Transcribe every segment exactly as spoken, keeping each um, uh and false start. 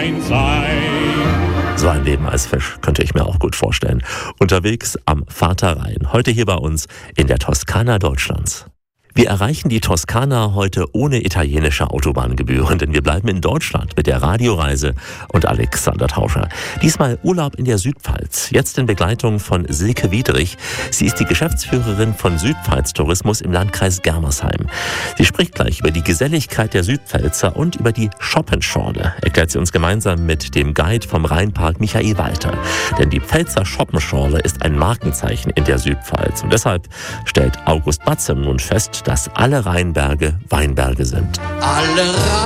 So ein Leben als Fisch könnte ich mir auch gut vorstellen. Unterwegs am Vaterrhein. Heute hier bei uns in der Toskana Deutschlands. Wir erreichen die Toskana heute ohne italienische Autobahngebühren, denn wir bleiben in Deutschland mit der Radioreise und Alexander Tauscher. Diesmal Urlaub in der Südpfalz, jetzt in Begleitung von Silke Wiedrich. Sie ist die Geschäftsführerin von Südpfalz Tourismus im Landkreis Germersheim. Sie spricht gleich über die Geselligkeit der Südpfälzer und über die Schoppenschorle, erklärt sie uns gemeinsam mit dem Guide vom Rheinpark Michael Walter. Denn die Pfälzer Schoppenschorle ist ein Markenzeichen in der Südpfalz. Und deshalb stellt August Batzem nun fest, dass alle Rheinberge Weinberge sind. Alle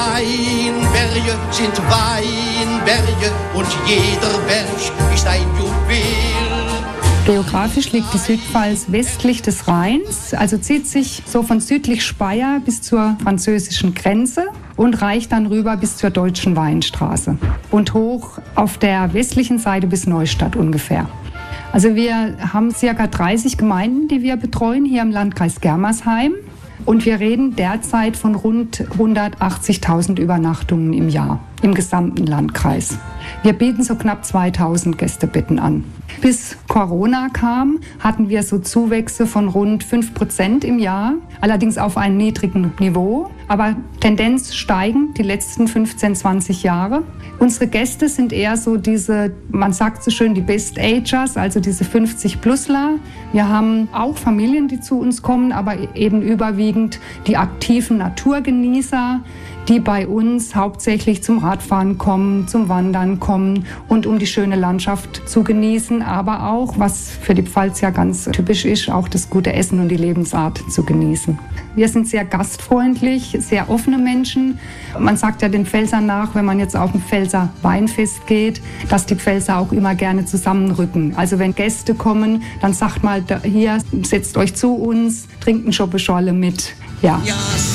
Rheinberge sind Weinberge und jeder Berg ist ein Juwel. Geografisch liegt die Südpfalz westlich des Rheins, also zieht sich so von südlich Speyer bis zur französischen Grenze und reicht dann rüber bis zur deutschen Weinstraße und hoch auf der westlichen Seite bis Neustadt ungefähr. Also wir haben ca. dreißig Gemeinden, die wir betreuen hier im Landkreis Germersheim. Und wir reden derzeit von rund hundertachtzigtausend Übernachtungen im Jahr im gesamten Landkreis. Wir bieten so knapp zweitausend Gästebetten an. Bis Corona kam, hatten wir so Zuwächse von rund fünf Prozent im Jahr, allerdings auf einem niedrigen Niveau, aber Tendenz steigend die letzten fünfzehn, zwanzig Jahre. Unsere Gäste sind eher so diese, man sagt so schön, die Best-Agers, also diese fünfzig-Plusler. Wir haben auch Familien, die zu uns kommen, aber eben überwiegend die aktiven Naturgenießer, die bei uns hauptsächlich zum Radfahren kommen, zum Wandern kommen und um die schöne Landschaft zu genießen, aber auch, was für die Pfalz ja ganz typisch ist, auch das gute Essen und die Lebensart zu genießen. Wir sind sehr gastfreundlich, sehr offene Menschen. Man sagt ja den Pfälzern nach, wenn man jetzt auf ein Pfälzer Weinfest geht, dass die Pfälzer auch immer gerne zusammenrücken. Also wenn Gäste kommen, dann sagt mal, hier, setzt euch zu uns, trinkt eine Schoppenschorle mit. Ja.